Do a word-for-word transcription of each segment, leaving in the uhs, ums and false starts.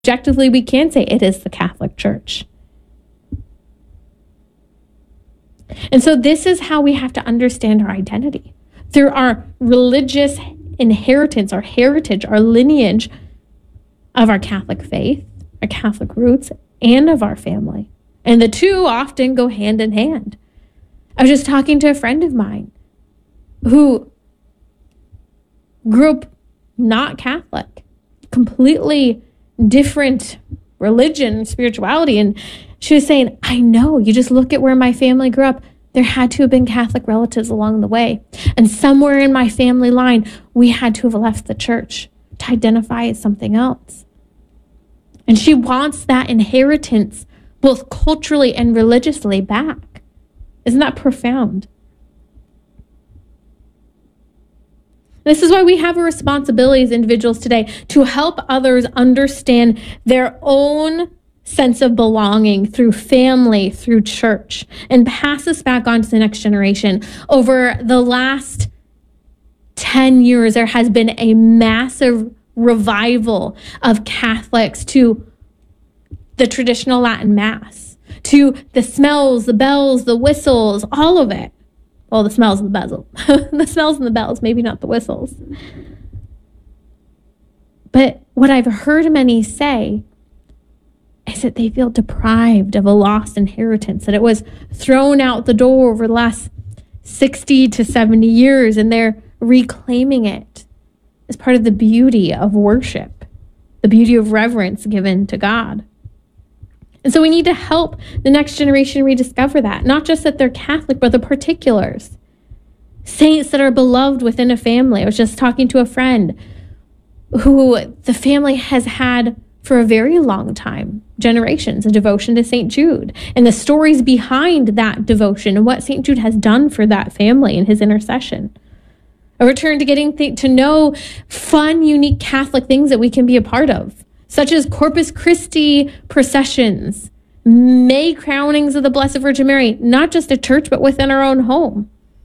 Objectively, we can say it is the Catholic Church. And so this is how we have to understand our identity. Through our religious inheritance, our heritage, our lineage of our Catholic faith, our Catholic roots, and of our family. And the two often go hand in hand. I was just talking to a friend of mine who grew up not Catholic, completely different religion, spirituality. And she was saying, I know, you just look at where my family grew up. There had to have been Catholic relatives along the way. And somewhere in my family line, we had to have left the church to identify as something else. And she wants that inheritance, both culturally and religiously, back. Isn't that profound? This is why we have a responsibility as individuals today to help others understand their own sense of belonging through family, through church, and pass this back on to the next generation. Over the last ten years, there has been a massive revival of Catholics to the traditional Latin Mass, to the smells, the bells, the whistles, all of it. Well, the smells and the bezel. The smells and the bells, maybe not the whistles. But what I've heard many say is that they feel deprived of a lost inheritance, that it was thrown out the door over the last sixty to seventy years, and they're reclaiming it as part of the beauty of worship, the beauty of reverence given to God. And so we need to help the next generation rediscover that, not just that they're Catholic, but the particulars. Saints that are beloved within a family. I was just talking to a friend who the family has had for a very long time, generations, a devotion to Saint Jude, and the stories behind that devotion and what Saint Jude has done for that family and his intercession. A return to getting th- to know fun, unique Catholic things that we can be a part of, such as Corpus Christi processions, May crownings of the Blessed Virgin Mary, not just at church, but within our own home.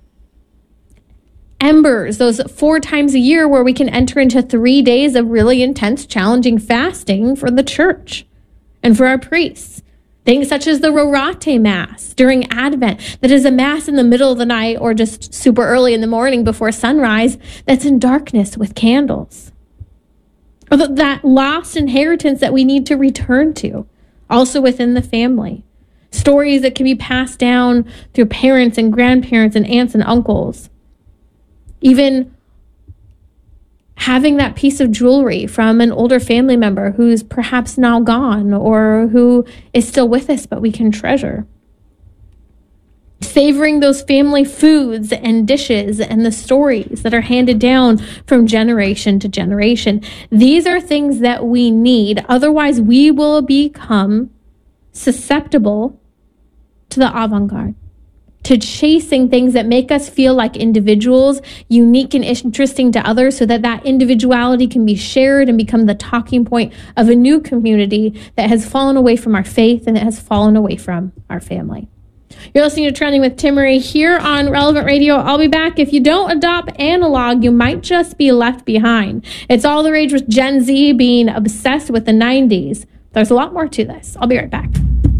Embers, those four times a year where we can enter into three days of really intense, challenging fasting for the church and for our priests. Things such as the Rorate Mass during Advent, that is a Mass in the middle of the night or just super early in the morning before sunrise, that's in darkness with candles. Or that lost inheritance that we need to return to, also within the family. Stories that can be passed down through parents and grandparents and aunts and uncles. Even having that piece of jewelry from an older family member who's perhaps now gone or who is still with us, but we can treasure. Savoring those family foods and dishes and the stories that are handed down from generation to generation. These are things that we need. Otherwise, we will become susceptible to the avant-garde, to chasing things that make us feel like individuals, unique and interesting to others, so that that individuality can be shared and become the talking point of a new community that has fallen away from our faith and that has fallen away from our family. You're listening to Trending with Timmerie here on Relevant Radio. I'll be back. If you don't adopt analog, you might just be left behind. It's all the rage with Gen Z being obsessed with the nineties. There's a lot more to this. I'll be right back.